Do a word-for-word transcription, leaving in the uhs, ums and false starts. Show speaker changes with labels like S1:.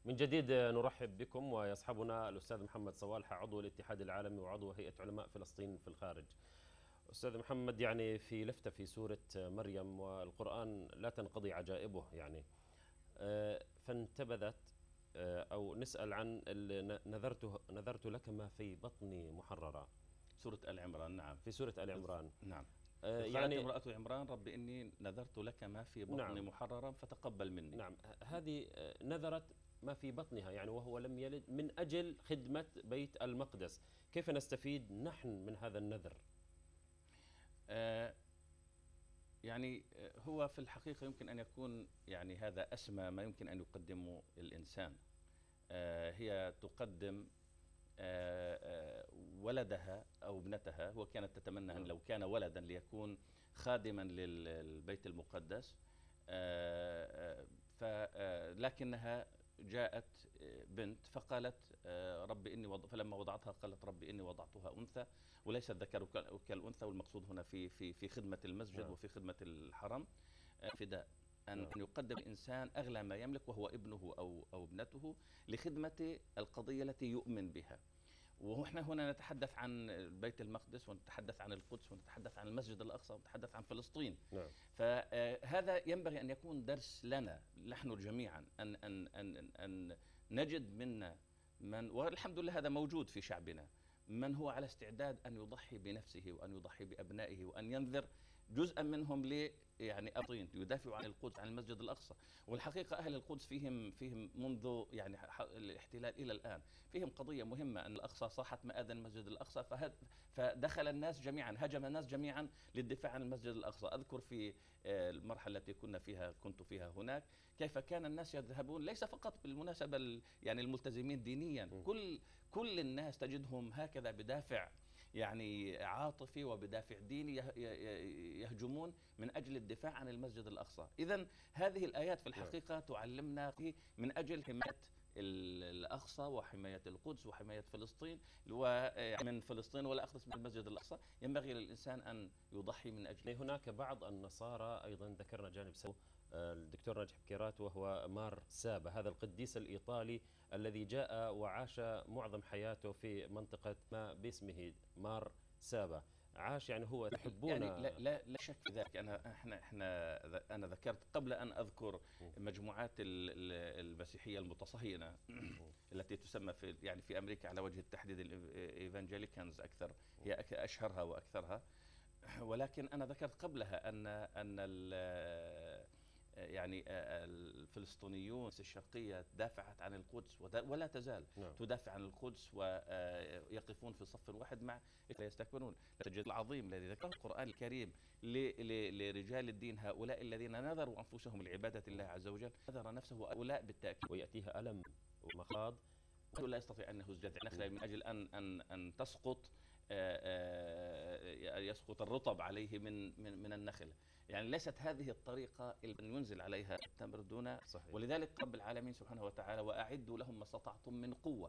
S1: من جديد نرحب بكم، ويصحبنا الأستاذ محمد صوالحة، عضو الاتحاد العالمي وعضو هيئة علماء فلسطين في الخارج. أستاذ محمد، يعني في لفتة في سورة مريم، والقرآن لا تنقضي عجائبه، يعني آه، فانتبذت آه، أو نسأل عن ال- نذرت نذرت لك ما في بطني محررا.
S2: سورة آل عمران. نعم.
S1: في سورة آل
S2: إذ
S1: عمران.
S2: نعم
S1: آه،
S2: إذ قالت
S1: يعني
S2: امرأة عمران رب إني نذرت لك ما في بطني
S1: نعم،
S2: محررا فتقبل مني.
S1: نعم، هذه آه، نذرت ما في بطنها، يعني وهو لم يلد، من أجل خدمة بيت المقدس. كيف نستفيد نحن من هذا النذر؟
S2: آه يعني آه، هو في الحقيقة يمكن أن يكون يعني هذا أسمى ما يمكن أن يقدمه الإنسان. آه هي تقدم آه آه ولدها أو ابنتها، وكانت تتمنى أن
S1: نعم.
S2: لو كان ولدا ليكون خادما لل- للبيت المقدس. آه آه ف- آه، لكنها جاءت آه، بنت فقالت آه، رب إني وض... فلما وضعتها قالت رب إني وضعتها أنثى وليس الذكر كال- كالأنثى. والمقصود هنا في في في خدمة المسجد
S1: نعم.
S2: وفي خدمة الحرم. آه، فداء أن
S1: نعم.
S2: أن يقدم الإنسان أغلى ما يملك وهو ابنه أو أو ابنته لخدمة القضية التي يؤمن بها. ونحن هنا نتحدث عن بيت المقدس، ونتحدث عن القدس، ونتحدث عن المسجد الأقصى، ونتحدث عن فلسطين.
S1: نعم.
S2: فهذا ينبغي أن يكون درس لنا نحن جميعا، أن أن أن أن نجد منا من، والحمد لله هذا موجود في شعبنا، من هو على استعداد أن يضحي بنفسه وأن يضحي بأبنائه وأن ينذر جزءا منهم ل يعني أطين يدافعوا عن القدس، عن المسجد الأقصى. والحقيقة أهل القدس فيهم فيهم منذ يعني ح- الاحتلال إلى الآن فيهم قضية مهمة، أن الأقصى صاحت مآذن المسجد الأقصى، فهد فدخل الناس جميعا، هجم الناس جميعا للدفاع عن المسجد الأقصى. أذكر في آه، المرحلة التي كنا فيها كنت فيها هناك كيف كان الناس يذهبون، ليس فقط بالمناسبة ال- يعني الملتزمين دينيا،
S1: م.
S2: كل كل الناس تجدهم هكذا بدافع يعني عاطفي وبدافع ديني يه- يه- يهجمون من أجل الدفاع عن المسجد الأقصى. إذن هذه الآيات في
S1: نعم.
S2: الحقيقة تعلمنا في من أجل حماية ال- الأقصى وحماية القدس وحماية فلسطين، ومن فلسطين ولا أخلص من المسجد الأقصى، ينبغي للإنسان أن يضحي من أجله.
S1: يعني هناك بعض النصارى أيضا، ذكرنا جانب سو آه، الدكتور ناجح بكيرات، وهو مار سابا، هذا القديس الإيطالي الذي جاء وعاش معظم حياته في منطقة ما باسمه مار سابا. عاش، يعني هو يحبون.
S2: يعني لا لا لا شك في ذلك. انا احنا احنا ذ- انا ذكرت قبل ان اذكر مجموعات ال- ال- المسيحيه المتصهينه التي تسمى في يعني في امريكا على وجه التحديد الايفانجيليكانز اكثر، هي أك- اشهرها واكثرها. ولكن انا ذكرت قبلها ان ان ال- يعني الفلسطينيون الشرقيه دافعت عن القدس ودا- ولا تزال
S1: نعم.
S2: تدافع عن القدس ويقفون في صف واحد مع لا يستكبرون. تجد العظيم الذي ذكره القرآن الكريم ل- ل- لرجال الدين هؤلاء الذين نذروا أنفسهم لعبادة الله عز وجل، نذر نفسه هؤلاء بالتأكيد
S1: ويأتيها ألم ومخاض.
S2: لا يستطيع أن يهز جذع نخلة من أجل أن أن أن تسقط آه، آه، يسقط الرطب عليه من من من النخل. يعني ليست هذه الطريقة أن ينزل عليها التمر دون.
S1: صحيح.
S2: ولذلك رب العالمين سبحانه وتعالى وأعدوا لهم ما استطعتم من قوة.